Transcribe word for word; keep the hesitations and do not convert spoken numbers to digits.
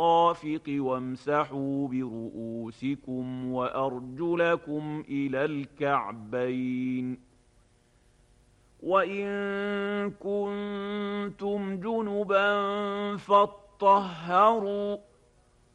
المرافق وامسحوا برؤوسكم وأرجلكم إلى الكعبين وإن كنتم جنبا فاطهروا